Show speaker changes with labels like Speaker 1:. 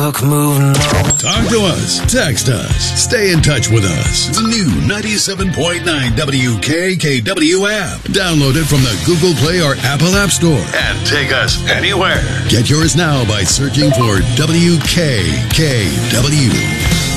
Speaker 1: stuck moving on.
Speaker 2: Talk to us. Text us. Stay in touch with us. The new 97.9 WKKW app. Download it from the Google Play or Apple App Store. And take us anywhere. Get yours now by searching for WKKW.